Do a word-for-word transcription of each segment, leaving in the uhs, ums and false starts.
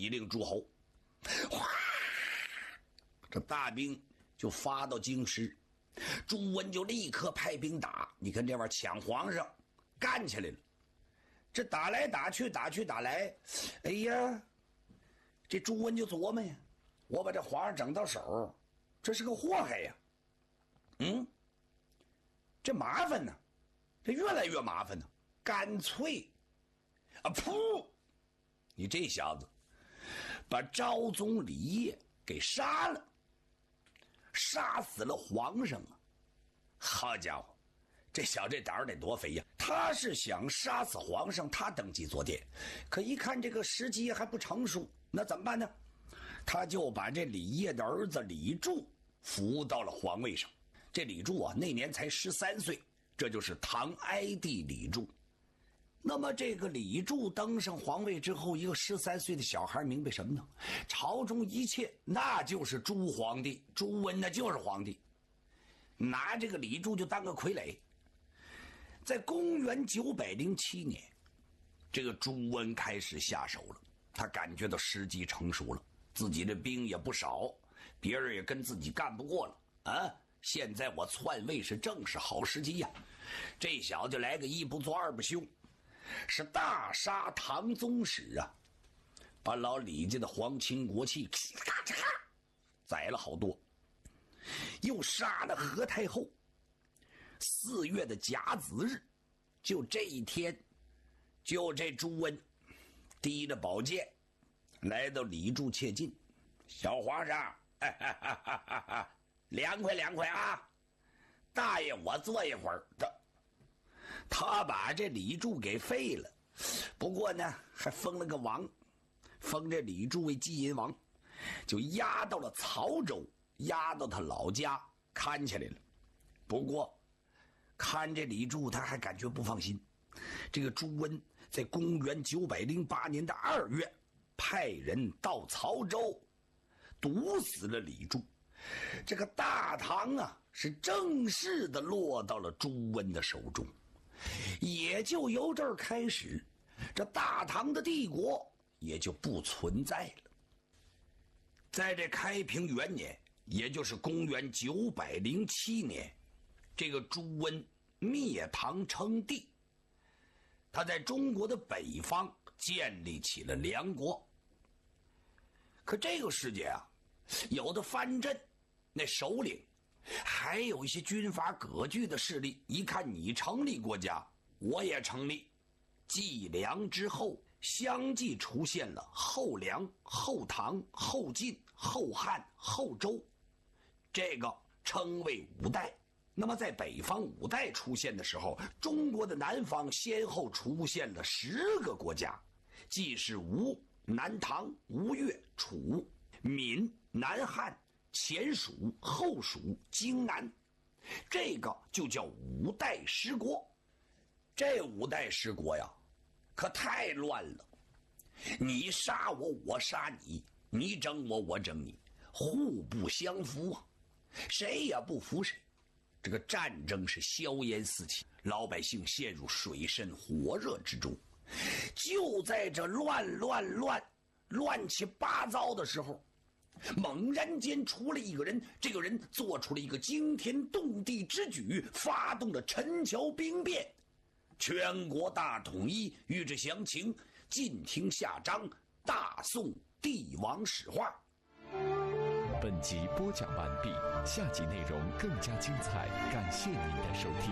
密令诸侯，哗，这大兵就发到京师，朱温就立刻派兵打。你看这玩意儿抢皇上，干起来了。这打来打去，打去打来，哎呀，这朱温就琢磨呀，我把这皇上整到手，这是个祸害呀。嗯，这麻烦呢，这越来越麻烦呢。干脆，啊噗！你这小子，把昭宗李晔给杀了，杀死了皇上啊！好家伙，这小这胆儿得多肥呀！他是想杀死皇上，他登基做殿，可一看这个时机还不成熟，那怎么办呢？他就把这李晔的儿子李柱扶到了皇位上。这李柱啊，那年才十三岁，这就是唐哀帝李柱。那么这个李柱登上皇位之后，一个十三岁的小孩明白什么呢？朝中一切那就是朱皇帝，朱温那就是皇帝，拿这个李柱就当个傀儡。在公元九百零七年，这个朱温开始下手了，他感觉到时机成熟了，自己的兵也不少，别人也跟自己干不过了啊！现在我篡位是正是好时机呀！这小子就来个一不做二不休，是大杀唐宗室啊，把老李家的皇亲国戚咔嚓咔宰了好多，又杀了何太后。四月的甲子日，就这一天，就这朱温提着宝剑来到李柱切近，小皇上，哈哈哈哈哈，凉快凉快啊！大爷，我坐一会儿。这他把这李柱给废了，不过呢，还封了个王，封这李柱为金银王，就押到了曹州，押到他老家看起来了。不过看这李柱，他还感觉不放心。这个朱温在公元九百零八年的二月，派人到曹州，毒死了李柱。这个大唐啊，是正式的落到了朱温的手中。也就由这儿开始，这大唐的帝国也就不存在了。在这开平元年，也就是公元九百零七年，这个朱温灭唐称帝，他在中国的北方建立起了梁国。可这个世界啊，有的藩镇那首领，还有一些军阀割据的势力，一看你成立国家，我也成立。继梁之后，相继出现了后梁、后唐、后晋、后汉、后周，这个称为五代。那么在北方五代出现的时候，中国的南方先后出现了十个国家，即是吴、南唐、吴越、楚、闽、南汉、前蜀、后蜀、荆南，这个就叫五代十国。这五代十国呀，可太乱了，你杀我，我杀你，你整我，我整你，互不相服啊，谁也不服谁。这个战争是硝烟四起，老百姓陷入水深火热之中。就在这乱乱乱乱七八糟的时候，猛然间出了一个人，这个人做出了一个惊天动地之举，发动了陈桥兵变，全国大统一。欲知详情，尽听下章大宋帝王史话。 本集播讲完毕，下集内容更加精彩，感谢您的收听。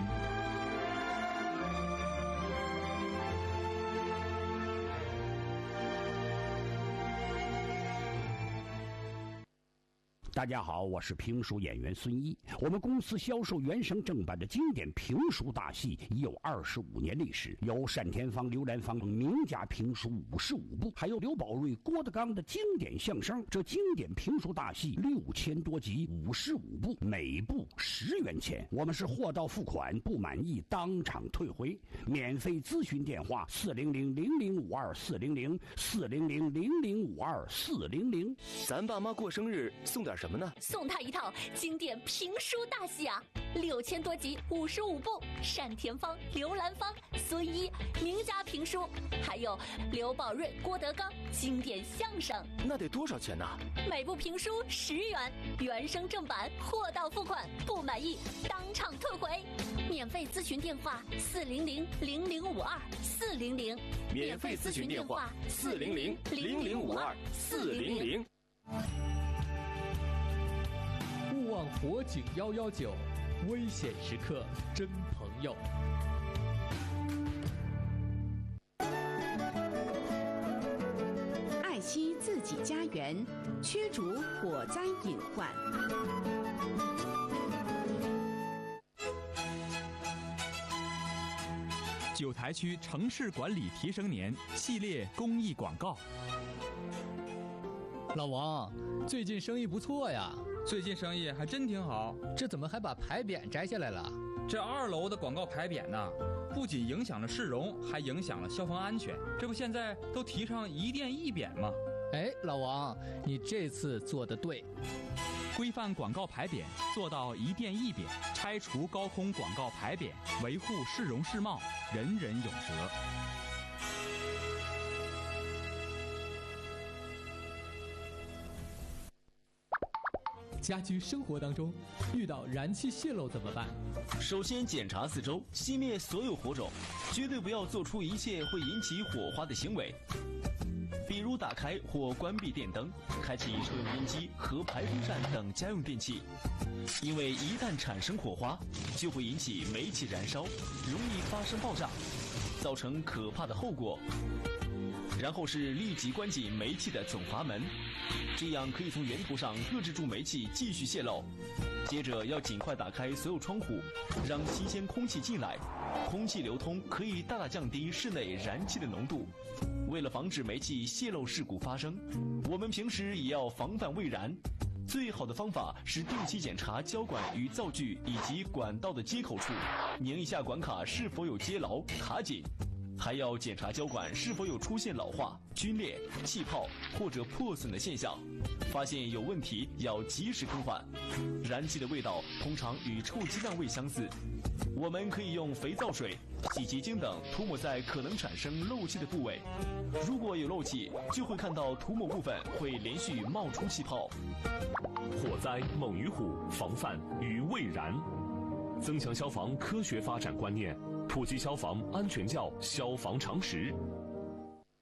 大家好，我是评书演员孙一。我们公司销售原声正版的经典评书大戏已有二十五年历史，有单田芳、刘兰芳名家评书五十五部，还有刘宝瑞、郭德纲的经典相声。这经典评书大戏六千多集，五十五部，每部十元钱。我们是货到付款，不满意当场退回。免费咨询电话：四零零零零五二四零零四零零零零五二四零零。 咱爸妈过生日送点什么？ 什么呢？ 送他一套经典评书大戏啊，六千多集，五十五部，单田芳、刘兰芳、孙一名家评书，还有刘宝瑞、郭德纲经典相声。 那得多少钱呢？ 每部评书十元，原声正版，货到付款，不满意当场退回。免费咨询电话：四零零零零五二四零零。 免费咨询电话：四零零零零五二四零零。 勿忘火警幺幺九，危险时刻真朋友。 爱惜自己家园，驱逐火灾隐患。 九台区城市管理提升年系列公益广告。 老王，最近生意不错呀。 最近生意还真挺好。 这怎么还把牌匾摘下来了？ 这二楼的广告牌匾呢，不仅影响了市容，还影响了消防安全。这不现在都提倡一店一匾吗？ 哎，老王，你这次做得对。 规范广告牌匾，做到一店一匾，拆除高空广告牌匾，维护市容市貌，人人有责。 家居生活当中遇到燃气泄漏怎么办？ 首先检查四周，熄灭所有火种，绝对不要做出一切会引起火花的行为，比如打开或关闭电灯，开启抽油烟机和排风扇等家用电器，因为一旦产生火花，就会引起煤气燃烧，容易发生爆炸，造成可怕的后果。然后是立即关紧煤气的总阀门，这样可以从源头上遏制住煤气继续泄漏。接着要尽快打开所有窗户，让新鲜空气进来，空气流通可以大大降低室内燃气的浓度。为了防止煤气泄漏事故发生，我们平时也要防范未燃。最好的方法是定期检查胶管与灶具以及管道的接口处，拧一下管卡是否有接牢卡紧。还要检查胶管是否有出现老化、皲裂、气泡或者破损的现象，发现有问题要及时更换。燃气的味道通常与臭鸡蛋味相似，我们可以用肥皂水、洗洁精等涂抹在可能产生漏气的部位。如果有漏气，就会看到涂抹部分会连续冒出气泡。 火灾猛于虎，防范于未然。增强消防科学发展观念，普及消防安全教消防常识，